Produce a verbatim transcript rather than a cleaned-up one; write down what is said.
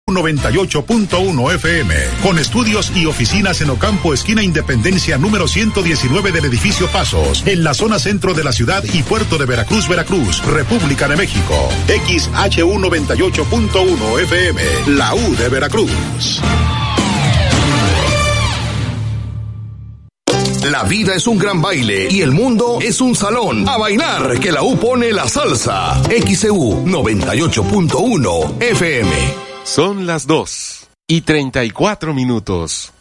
noventa y ocho punto uno F M, con estudios y oficinas en Ocampo, esquina Independencia, número ciento diecinueve del edificio Pasos, en la zona centro de la ciudad y puerto de Veracruz, Veracruz, República de México. X H U noventa y ocho punto uno F M, la U de Veracruz. La vida es un gran baile y el mundo es un salón. A bailar, que la U pone la salsa. X E U noventa y ocho punto uno F M. Son las dos y treinta y cuatro minutos.